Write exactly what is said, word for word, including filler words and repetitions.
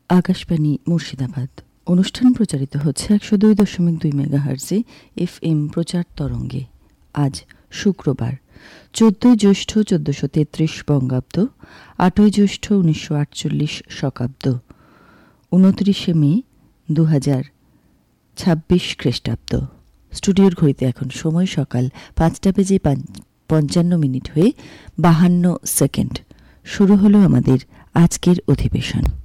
আকাশবাণী মুর্শিদাবাদ। অনুষ্ঠান প্রচারিত হচ্ছে একশো দুই দশমিক দুই মেগাহার্জে এফ এম প্রচার তরঙ্গে। আজ শুক্রবার চোদ্দই জ্যৈষ্ঠ চোদ্দশো তেত্রিশ বঙ্গাব্দ, আটই জ্যৈষ্ঠ উনিশশো আটচল্লিশ শকাব্দ, উনত্রিশে মে দু হাজার ছাব্বিশ খ্রিস্টাব্দ। স্টুডিওর ঘড়িতে এখন সময় সকাল পাঁচটা বেজে পঞ্চান্ন মিনিট হয়ে বাহান্ন সেকেন্ড। শুরু হলো আমাদের আজকের অধিবেশন।